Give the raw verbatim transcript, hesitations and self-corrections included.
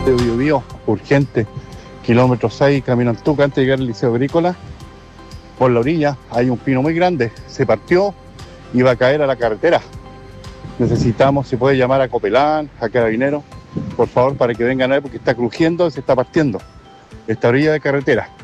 de Biobío, urgente, kilómetro seis, camino Antuca, antes de llegar al Liceo Agrícola. Por la orilla hay un pino muy grande, se partió y va a caer a la carretera. Necesitamos, si puede llamar a Copelán, a Carabineros, por favor, para que vengan a ver, porque está crujiendo, se está partiendo esta orilla de carretera.